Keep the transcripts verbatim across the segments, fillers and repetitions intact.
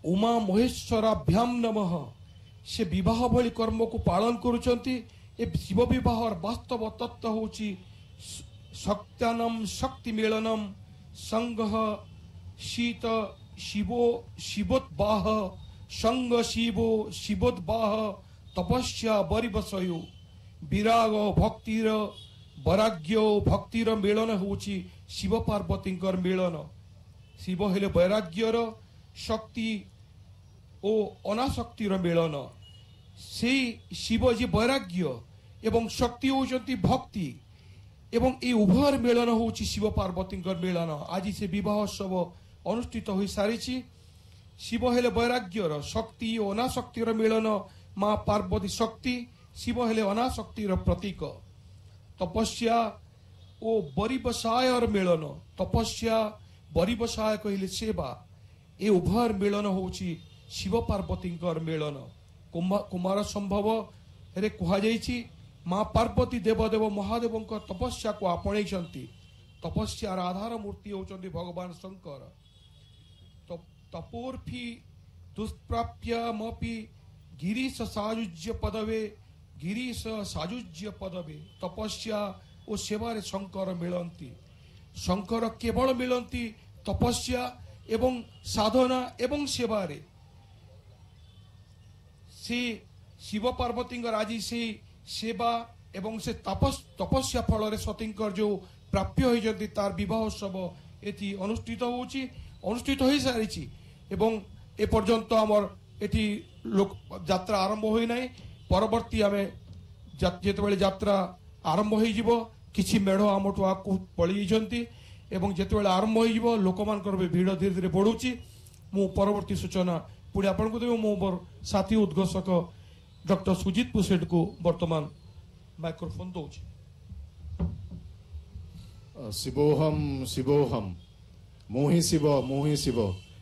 उमा महेश्वराभ्याम नमः से विवाह भली कर्म को पालन करुचंती। ए शिव विवाह वास्तव तत्व होची शक्त्यानम शक्ति मेलनम संगह शीत शिवो शिवोद्वाह संग शिवो शिवोद्वाह तपस्या बरिबसयो विराग भक्तिर वैराग्य भक्तिर मेलन होची शिव पार्वती मेलन। शिव हेले वैराग्यर शक्ति ओ अनाशक्तिर मेलन। से शिव जी वैराग्य एवं शक्ति होचंती भक्ति एवं ए उभयर मेलन होची शिव पार्वती मेलन। आज से विवाह सब अनुष्ठित हो सारी। शिव हेले वैराग्यर शक्ति और अनाशक्तिर मेलन। माँ पार्वती शक्ति, शिव हेले अनाशक्तिर प्रतीक। तपस्या ओ बरिबसायर मेलन। तपस्या बरिबसाय कहले सेवा, ए उभयर मेलन होची शिव पार्वती मेलन। कुमार संभव रे कहा जाइछि माँ पार्वती देवदेव महादेव तपस्या को आपणे। तपस्यार आधार मूर्ति होचंती भगवान शंकर। तपोर्फी दुष्प्राप्यमपि गिरीश सायुज्य पदवे गिरीश सायुज्य पदवे। तपस्या और सेवारे शंकर मिलती। शंकर केवल मिलती तपस्या एवं साधना एवं सेवारे। से शिव पार्वती आज से सेवा एवं से तपस तपस्या फल सतींकर जो प्राप्य होती तार विवाह सब एटी अनुष्ठित होची अनुष्ठित हो सारी। एवं ए पर्यंत आमर एटी लोक यात्रा आरंभ होई नाही। परवर्ती आमे जेतेबेले यात्रा आरंभ होई जिवो किछि मेढ़ आमठु आकु पळी जंती एवं जेतेबेले आरंभ होई जिवो लोकमानकर भीड़ धीरे धीरे बढ़ुची। मु परवर्ती सूचना पुणी आपनको देबो। मो मोर साथी उद्घोषक डॉक्टर सुजीत पुसेट को वर्तमान माइक्रोफोन दउची। शिवोहम शिवोहम मोहि शिव मोहि शिव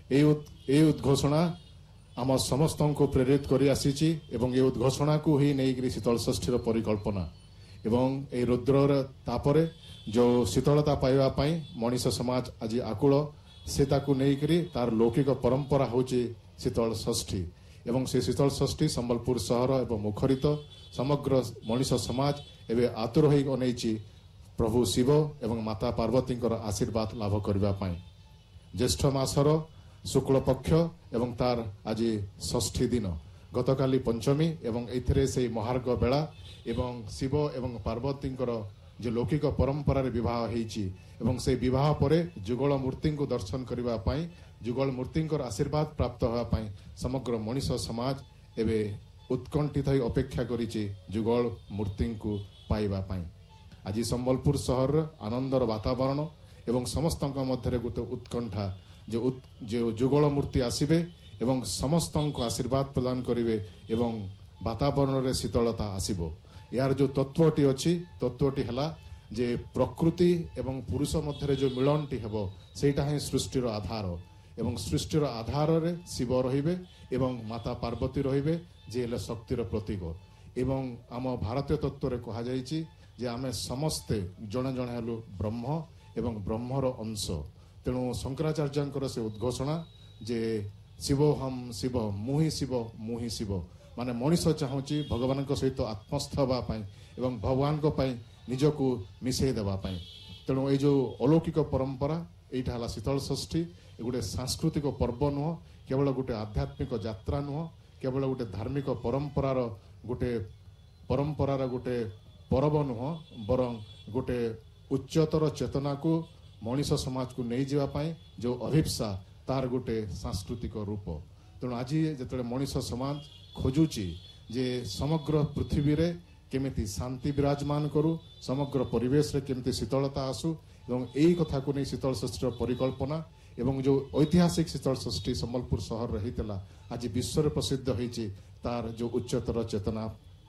ए उद्घोषणा आम समस्त को प्रेरित कर आसी एवं ए उद्घोषणा को ही नहीं शीतल षष्ठी परिकल्पना एवं ए रुद्र तापरे जो शीतलता पाइबापी मनीष समाज आज आकुल से नहीं तार लौकिक परंपरा होची शीतल षष्ठी एवं से शीतल षष्ठी संबलपुर सहर एवं मुखरित समग्र मनीष समाज एवं आतुर हो अनैची प्रभु शिव एवं माता पार्वती आशीर्वाद लाभ करने। ज्येष्ठ मासर शुक्ल पक्ष एवं तार आज षष्ठी दिन गतकाली पंचमी एवं एथिरे से महार्घ बेला एवं शिव एवं पार्वती जो लौकिक परंपरा रे विवाह होईची एवं से विवाह परे जुगल मूर्ति को दर्शन करबा पई जुगल मूर्ति आशीर्वाद प्राप्त होगा पई समग्र मनीष समाज एवं उत्कंठित हो अपेक्षा करिची जुगल मूर्ति को पाइबा पई। आज संबलपुर सहर आनंदर वातावरण एवं समस्त मध्य गोटे उत्कंठा जो उत, जो जुगल मूर्ति आसबे एवं समस्त को आशीर्वाद प्रदान करेंगे एवं वातावरण रे शीतलता आसब। यार जो तत्वटी अच्छी तत्वटी है जे प्रकृति एवं पुरुष मध्य जो मिलनटी हेबो सेटा ही सृष्टिर आधार एवं सृष्टिर आधार रे शिव रहिबे एवं माता पार्वती रहिबे जे हेले शक्तिर प्रतीक एवं आम भारतीय तत्व रे कहा जायछि जे आमे समस्ते जणे जणे हेलु ब्रह्म एवं ब्रह्मर अंश। तेणु शंकराचार्य से उद्घोषणा जे शिव हम शिव मुहि शिव मुहि शिव माने मनीष चाहूँगी भगवान सहित आत्मस्थ होगापाई एवं भगवान को पाई निजको मिसई देवाई। तेणु ये जो अलौकिक परंपरा यहाँ है शीतल षष्ठी ये गोटे सांस्कृतिक पर्व नुह केवल गोटे आध्यात्मिक यात्रा नुह केवल गोटे धार्मिक परंपरार गोटे परंपरार गोटे पर्व नुह बरं गोटे उच्चतर चेतना को मनीष समाज को नहीं जावाई जो अभिप्सा तार गोटे सांस्कृतिक रूप। तेणु आज जो मनीष समाज खोजुची जे समग्र पृथ्वी रे केमिति शांति विराजमान करू समग्र परिवेश रे केमिति शीतलता आसू एवं यही कथा को नहीं शीतल षष्ठी परिकल्पना एवं जो ऐतिहासिक शीतल षष्ठी संबलपुर सहर रही आज विश्व प्रसिद्ध होईची तार जो उच्चतर चेतना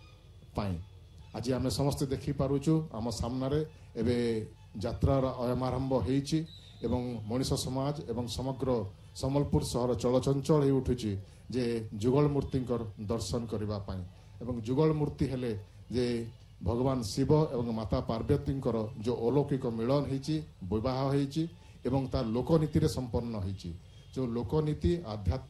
पाई आज आम समस्त देखी पारुचु आम सामने एवं यात्रार अयमारंभ होईची एवं मनीष समाज एवं समग्र संबलपुर सहर चलचंचल हो उठुची जे जुगल मूर्ति दर्शन करने एवं जुगल मूर्ति हेले जे भगवान शिव एवं माता पार्वती जो अलौकिक मिलन होईची विवाह होईची एवं तार लोकनीति रे संपन्न होईची जो लोकनीति आध्यात्मिक